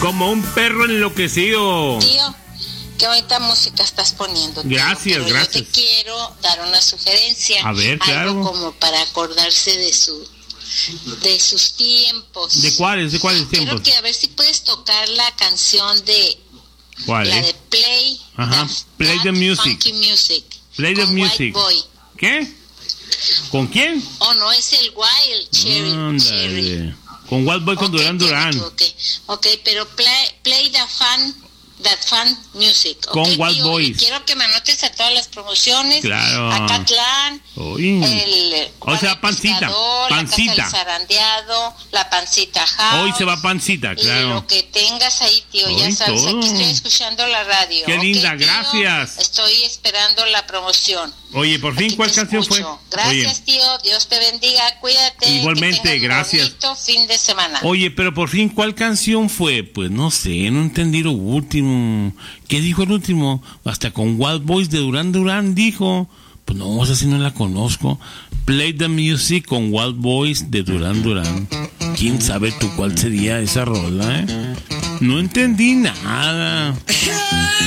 Como un perro enloquecido. Tío, qué bonita música estás poniendo. Tío, Gracias, pero gracias. Yo te quiero dar una sugerencia. A ver, claro. Algo como para acordarse de sus tiempos. ¿De cuáles tiempos? Quiero que a ver si puedes tocar la canción de... ¿Cuál? La de Play. Ajá, Play the Music. Funky Music. Play the con Music. White Boy. ¿Qué? ¿Con quién? Oh, no, es el Wild Cherry. Ándale. Con Wild Boy, con Duran Duran. Ok, pero play that fun music. Con Okay, Wild tío, Boys. Quiero que me anotes a todas las promociones. Claro. A Catlán. O sea, pancita. Pancita. La casa del zarandeado, la pancita house. Hoy se va pancita, claro. Y lo que tengas ahí, tío, Hoy ya sabes, todo. aquí estoy escuchando la radio. Qué linda, tío, gracias. Estoy esperando la promoción. Oye, por fin, Aquí ¿cuál te canción escucho. fue? Gracias, Oye. tío. Dios te bendiga. Cuídate. Igualmente, que tengas gracias. Un bonito fin de semana. Oye, pero por fin, ¿cuál canción fue? Pues no sé, no entendí lo último. ¿Qué dijo el último? Hasta con Wild Boys de Duran Duran dijo. Pues no, o sea, si no la conozco. Play the Music con Wild Boys de Duran Duran. ¿Quién sabe tú cuál sería esa rola, No entendí nada.